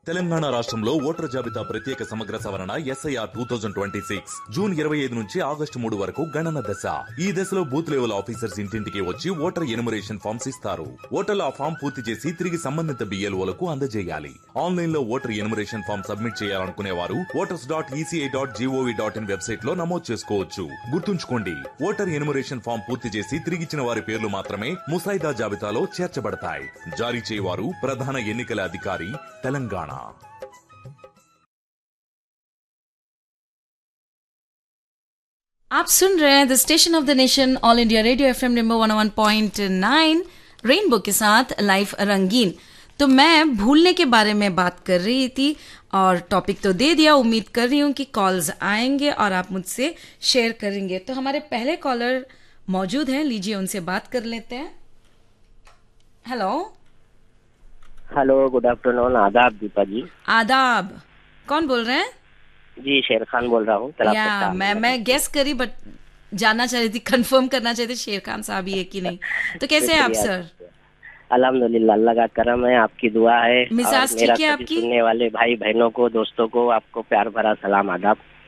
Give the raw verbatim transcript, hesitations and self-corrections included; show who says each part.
Speaker 1: తెలంగాణ రాష్ట్రంలో ఓటర్ జాబితా ప్రత్యేక సమగ్ర సవరణ SIR two thousand twenty six June ఇరవై ఐదు నుంచి ఆగస్టు మూడు వరకు గణన దశ. ఈ దశలో బూత్ లెవెల్ ఆఫీసర్స్ ఇంటింటికి వచ్చి ఓటర్ ఎనుమరేషన్ ఫామ్స్ ఇస్తారు. ఓటర్లు ఆ ఫామ్ పూర్తి చేసి తిరిగి సంబంధిత బిఎల్ఓలకు అందజేయాలి. ఆన్లైన్ లో ఓటర్ ఎనుమరేషన్ ఫామ్ సబ్మిట్ చేయాలనుకునే వారు voters dot ECI dot GOV dot in website లో నమోదు చేసుకోవచ్చు. గుర్తుంచుకోండి, ఓటర్ ఎనుమరేషన్ ఫామ్ పూర్తి చేసి తిరిగిచ్చిన వారి పేర్లు మాత్రమే ముసాయిదా జాబితాలో చేర్చబడతాయి. జారీ చేయవారు ప్రధాన ఎన్నికల అధికారి, తెలంగాణ.
Speaker 2: आप सुन रहे हैं the station of the nation all India radio FM number one O one point nine rainbow के साथ लाइव रंगीन। तो मैं भूलने के बारे में बात कर रही थी और टॉपिक तो दे दिया। उम्मीद कर रही हूँ कि कॉल्स आएंगे और आप मुझसे शेयर करेंगे। तो हमारे पहले कॉलर मौजूद हैं, लीजिए उनसे बात कर लेते हैं। Hello
Speaker 3: hello, good afternoon. आदाब दीपा जी।
Speaker 2: आदाब, कौन बोल रहे हैं?
Speaker 3: जी, शेर खान बोल रहा हूँ।
Speaker 2: या मैं मैं गेस करी बट जानना चाह रही थी, कंफर्म करना चाहती शेर खान साहब ही है कि नहीं। तो कैसे हैं आप सर?
Speaker 3: अल्हम्दुलिल्लाह, अल्लाह का करम है, आपकी दुआ है।
Speaker 2: मिजाज ठीक है आपकी?
Speaker 3: सुनने वाले भाई बहनों को, दोस्तों को, आपको प्यार भरा सलाम, आदाब।